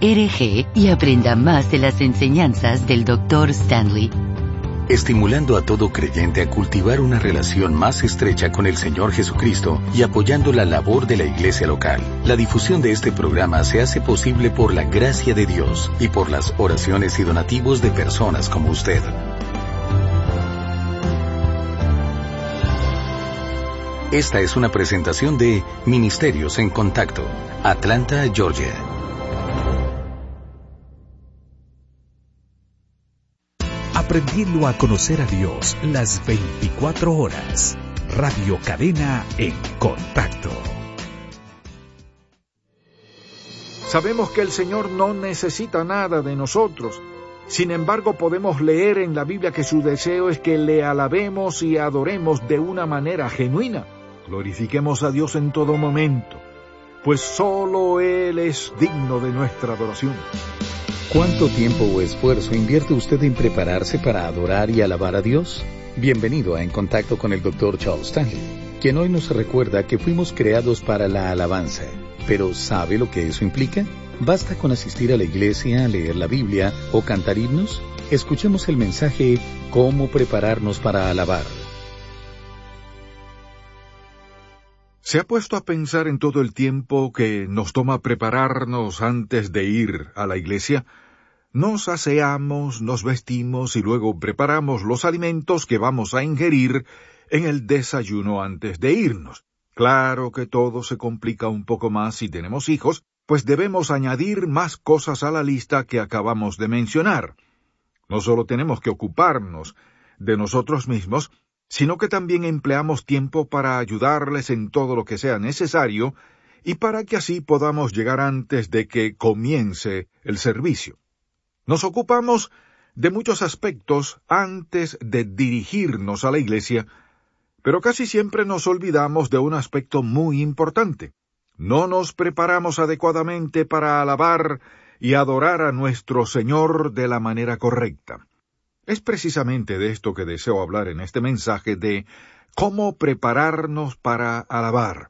org y aprenda más de las enseñanzas del doctor Stanley. Estimulando a todo creyente a cultivar una relación más estrecha con el Señor Jesucristo y apoyando la labor de la iglesia local. La difusión de este programa se hace posible por la gracia de Dios y por las oraciones y donativos de personas como usted. Esta es una presentación de Ministerios en Contacto, Atlanta, Georgia. Aprendiendo a conocer a Dios las veinticuatro horas. Radio Cadena en Contacto. Sabemos que el Señor no necesita nada de nosotros. Sin embargo, podemos leer en la Biblia que su deseo es que le alabemos y adoremos de una manera genuina. Glorifiquemos a Dios en todo momento, pues solo Él es digno de nuestra adoración. ¿Cuánto tiempo o esfuerzo invierte usted en prepararse para adorar y alabar a Dios? Bienvenido a En Contacto con el doctor Charles Stanley, quien hoy nos recuerda que fuimos creados para la alabanza. ¿Pero sabe lo que eso implica? ¿Basta con asistir a la iglesia, leer la Biblia o cantar himnos? Escuchemos el mensaje ¿Cómo prepararnos para alabar? ¿Se ha puesto a pensar en todo el tiempo que nos toma prepararnos antes de ir a la iglesia? Nos aseamos, nos vestimos y luego preparamos los alimentos que vamos a ingerir en el desayuno antes de irnos. Claro que todo se complica un poco más si tenemos hijos, pues debemos añadir más cosas a la lista que acabamos de mencionar. No solo tenemos que ocuparnos de nosotros mismos, sino que también empleamos tiempo para ayudarles en todo lo que sea necesario y para que así podamos llegar antes de que comience el servicio. Nos ocupamos de muchos aspectos antes de dirigirnos a la iglesia, pero casi siempre nos olvidamos de un aspecto muy importante. No nos preparamos adecuadamente para alabar y adorar a nuestro Señor de la manera correcta. Es precisamente de esto que deseo hablar en este mensaje de cómo prepararnos para alabar.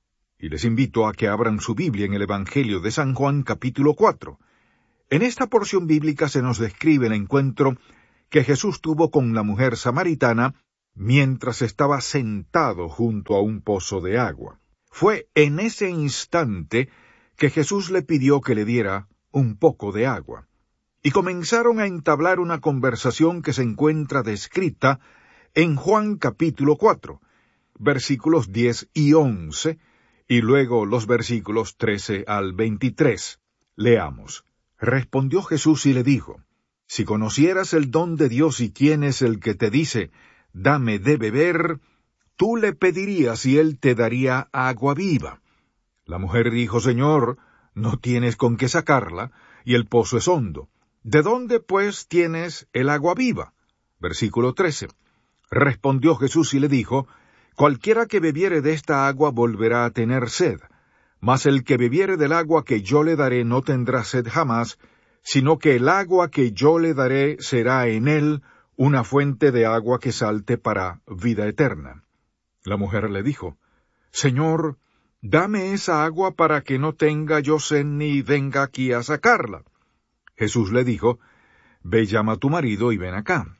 Y les invito a que abran su Biblia en el Evangelio de San Juan capítulo cuatro. En esta porción bíblica se nos describe el encuentro que Jesús tuvo con la mujer samaritana mientras estaba sentado junto a un pozo de agua. Fue en ese instante que Jesús le pidió que le diera un poco de agua. Y comenzaron a entablar una conversación que se encuentra descrita en Juan capítulo cuatro, versículos diez y once, y luego los versículos trece al veintitrés. Leamos. Respondió Jesús y le dijo, si conocieras el don de Dios y quién es el que te dice, dame de beber, tú le pedirías y él te daría agua viva. La mujer dijo, Señor, no tienes con qué sacarla, y el pozo es hondo. ¿De dónde, pues, tienes el agua viva? Versículo trece. Respondió Jesús y le dijo, cualquiera que bebiere de esta agua volverá a tener sed, mas el que bebiere del agua que yo le daré no tendrá sed jamás, sino que el agua que yo le daré será en él una fuente de agua que salte para vida eterna. La mujer le dijo, Señor, dame esa agua para que no tenga yo sed ni venga aquí a sacarla. Jesús le dijo, ve llama a tu marido y ven acá.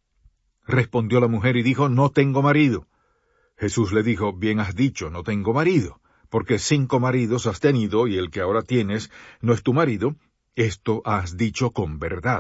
Respondió la mujer y dijo, no tengo marido. Jesús le dijo, bien has dicho, no tengo marido, porque cinco maridos has tenido y el que ahora tienes no es tu marido, esto has dicho con verdad.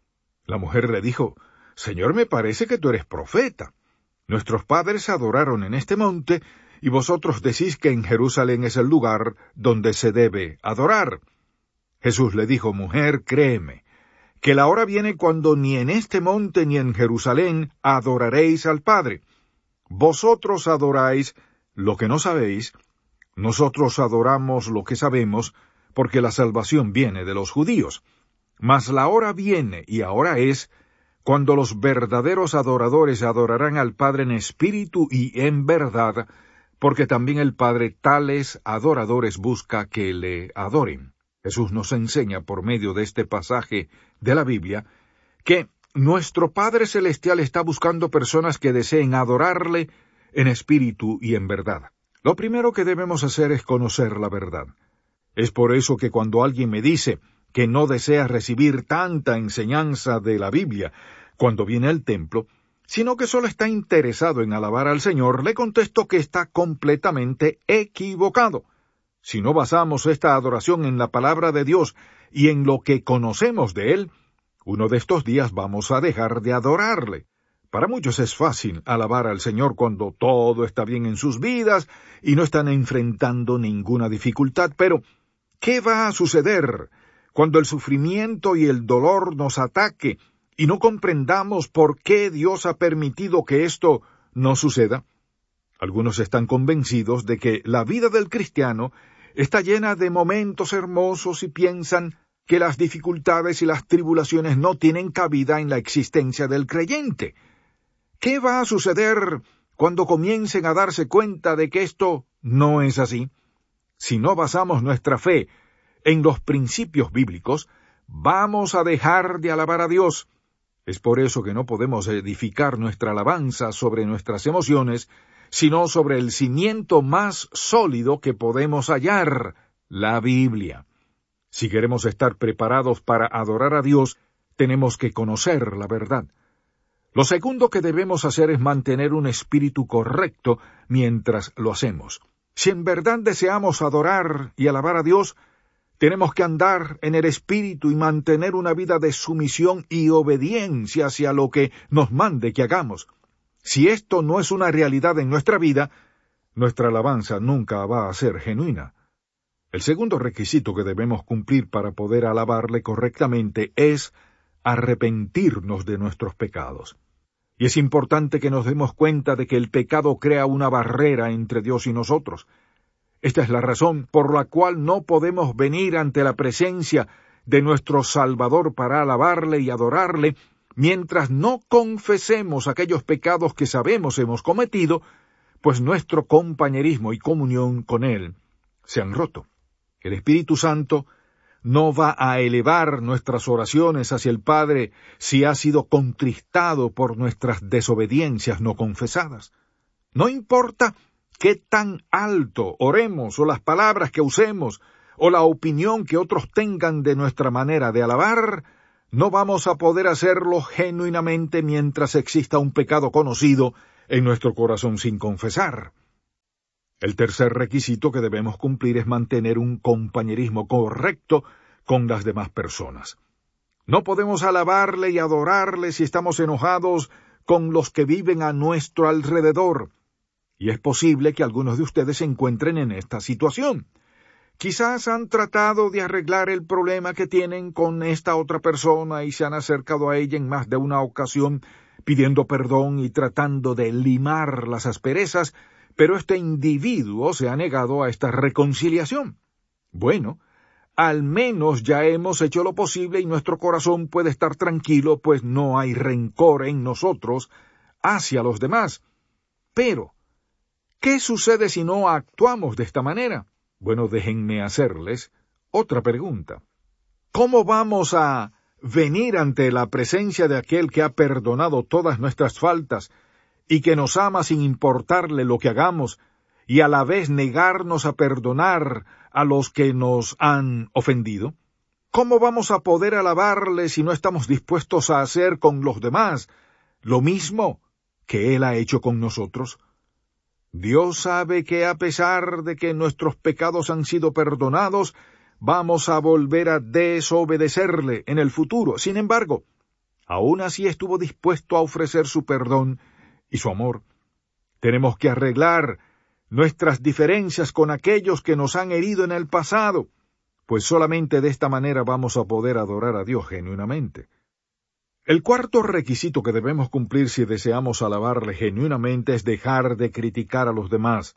La mujer le dijo, Señor, me parece que tú eres profeta. Nuestros padres adoraron en este monte, y vosotros decís que en Jerusalén es el lugar donde se debe adorar. Jesús le dijo, mujer, créeme, que la hora viene cuando ni en este monte ni en Jerusalén adoraréis al Padre. Vosotros adoráis lo que no sabéis, nosotros adoramos lo que sabemos, porque la salvación viene de los judíos. Mas la hora viene, y ahora es, cuando los verdaderos adoradores adorarán al Padre en espíritu y en verdad, porque también el Padre tales adoradores busca que le adoren. Jesús nos enseña por medio de este pasaje de la Biblia que nuestro Padre Celestial está buscando personas que deseen adorarle en espíritu y en verdad. Lo primero que debemos hacer es conocer la verdad. Es por eso que cuando alguien me dice que no desea recibir tanta enseñanza de la Biblia cuando viene al templo, sino que solo está interesado en alabar al Señor, le contesto que está completamente equivocado. Si no basamos esta adoración en la palabra de Dios y en lo que conocemos de Él, uno de estos días vamos a dejar de adorarle. Para muchos es fácil alabar al Señor cuando todo está bien en sus vidas y no están enfrentando ninguna dificultad, pero ¿qué va a suceder cuando el sufrimiento y el dolor nos ataque y no comprendamos por qué Dios ha permitido que esto no suceda? Algunos están convencidos de que la vida del cristiano está llena de momentos hermosos y piensan que las dificultades y las tribulaciones no tienen cabida en la existencia del creyente. ¿Qué va a suceder cuando comiencen a darse cuenta de que esto no es así? Si no basamos nuestra fe en los principios bíblicos, vamos a dejar de alabar a Dios. Es por eso que no podemos edificar nuestra alabanza sobre nuestras emociones, sino sobre el cimiento más sólido que podemos hallar, la Biblia. Si queremos estar preparados para adorar a Dios, tenemos que conocer la verdad. Lo segundo que debemos hacer es mantener un espíritu correcto mientras lo hacemos. Si en verdad deseamos adorar y alabar a Dios, tenemos que andar en el espíritu y mantener una vida de sumisión y obediencia hacia lo que nos mande que hagamos. Si esto no es una realidad en nuestra vida, nuestra alabanza nunca va a ser genuina. El segundo requisito que debemos cumplir para poder alabarle correctamente es arrepentirnos de nuestros pecados. Y es importante que nos demos cuenta de que el pecado crea una barrera entre Dios y nosotros. Esta es la razón por la cual no podemos venir ante la presencia de nuestro Salvador para alabarle y adorarle, mientras no confesemos aquellos pecados que sabemos hemos cometido, pues nuestro compañerismo y comunión con Él se han roto. El Espíritu Santo no va a elevar nuestras oraciones hacia el Padre si ha sido contristado por nuestras desobediencias no confesadas. No importa qué tan alto oremos o las palabras que usemos o la opinión que otros tengan de nuestra manera de alabar, no vamos a poder hacerlo genuinamente mientras exista un pecado conocido en nuestro corazón sin confesar. El tercer requisito que debemos cumplir es mantener un compañerismo correcto con las demás personas. No podemos alabarle y adorarle si estamos enojados con los que viven a nuestro alrededor. Y es posible que algunos de ustedes se encuentren en esta situación. Quizás han tratado de arreglar el problema que tienen con esta otra persona y se han acercado a ella en más de una ocasión pidiendo perdón y tratando de limar las asperezas, pero este individuo se ha negado a esta reconciliación. Bueno, al menos ya hemos hecho lo posible y nuestro corazón puede estar tranquilo, pues no hay rencor en nosotros hacia los demás. Pero, ¿qué sucede si no actuamos de esta manera? Bueno, déjenme hacerles otra pregunta. ¿Cómo vamos a venir ante la presencia de aquel que ha perdonado todas nuestras faltas y que nos ama sin importarle lo que hagamos, y a la vez negarnos a perdonar a los que nos han ofendido? ¿Cómo vamos a poder alabarle si no estamos dispuestos a hacer con los demás lo mismo que Él ha hecho con nosotros? Dios sabe que a pesar de que nuestros pecados han sido perdonados, vamos a volver a desobedecerle en el futuro. Sin embargo, aún así estuvo dispuesto a ofrecer su perdón y su amor. Tenemos que arreglar nuestras diferencias con aquellos que nos han herido en el pasado, pues solamente de esta manera vamos a poder adorar a Dios genuinamente. El cuarto requisito que debemos cumplir si deseamos alabarle genuinamente es dejar de criticar a los demás.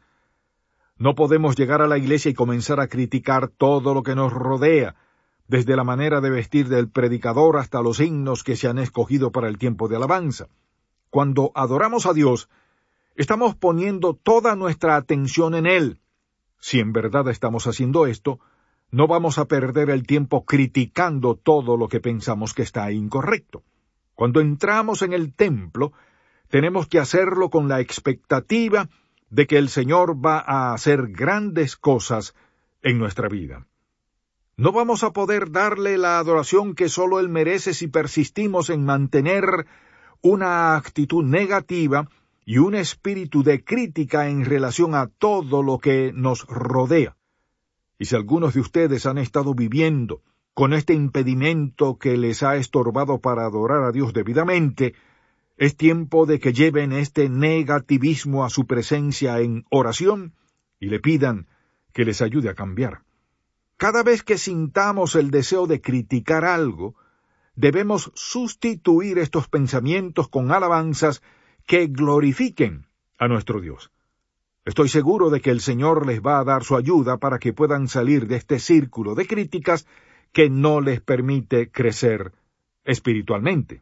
No podemos llegar a la iglesia y comenzar a criticar todo lo que nos rodea, desde la manera de vestir del predicador hasta los himnos que se han escogido para el tiempo de alabanza. Cuando adoramos a Dios, estamos poniendo toda nuestra atención en Él. Si en verdad estamos haciendo esto, no vamos a perder el tiempo criticando todo lo que pensamos que está incorrecto. Cuando entramos en el templo, tenemos que hacerlo con la expectativa de que el Señor va a hacer grandes cosas en nuestra vida. No vamos a poder darle la adoración que solo Él merece si persistimos en mantener una actitud negativa y un espíritu de crítica en relación a todo lo que nos rodea. Y si algunos de ustedes han estado viviendo con este impedimento que les ha estorbado para adorar a Dios debidamente, es tiempo de que lleven este negativismo a su presencia en oración y le pidan que les ayude a cambiar. Cada vez que sintamos el deseo de criticar algo, debemos sustituir estos pensamientos con alabanzas que glorifiquen a nuestro Dios. Estoy seguro de que el Señor les va a dar su ayuda para que puedan salir de este círculo de críticas que no les permite crecer espiritualmente.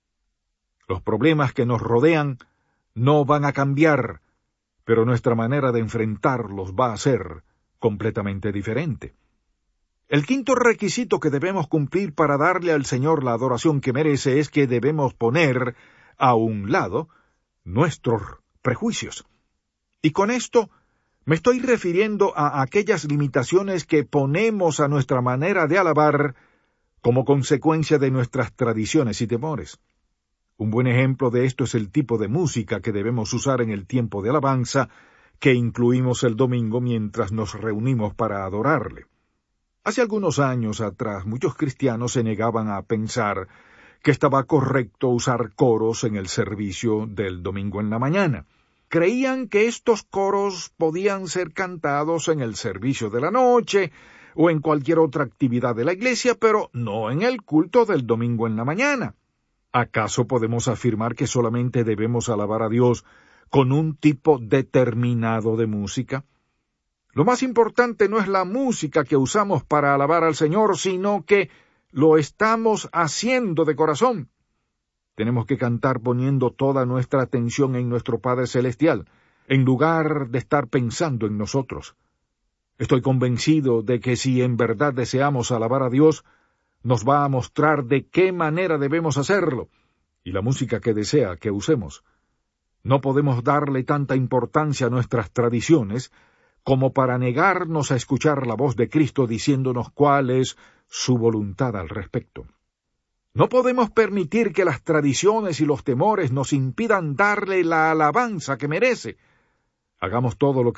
Los problemas que nos rodean no van a cambiar, pero nuestra manera de enfrentarlos va a ser completamente diferente. El quinto requisito que debemos cumplir para darle al Señor la adoración que merece es que debemos poner a un lado nuestros prejuicios. Y con esto me estoy refiriendo a aquellas limitaciones que ponemos a nuestra manera de alabar como consecuencia de nuestras tradiciones y temores. Un buen ejemplo de esto es el tipo de música que debemos usar en el tiempo de alabanza que incluimos el domingo mientras nos reunimos para adorarle. Hace algunos años atrás, muchos cristianos se negaban a pensar que estaba correcto usar coros en el servicio del domingo en la mañana. Creían que estos coros podían ser cantados en el servicio de la noche o en cualquier otra actividad de la iglesia, pero no en el culto del domingo en la mañana. ¿Acaso podemos afirmar que solamente debemos alabar a Dios con un tipo determinado de música? Lo más importante no es la música que usamos para alabar al Señor, sino que lo estamos haciendo de corazón. Tenemos que cantar poniendo toda nuestra atención en nuestro Padre Celestial, en lugar de estar pensando en nosotros. Estoy convencido de que si en verdad deseamos alabar a Dios, nos va a mostrar de qué manera debemos hacerlo, y la música que desea que usemos. No podemos darle tanta importancia a nuestras tradiciones como para negarnos a escuchar la voz de Cristo diciéndonos cuál es su voluntad al respecto. No podemos permitir que las tradiciones y los temores nos impidan darle la alabanza que merece. Hagamos todo lo que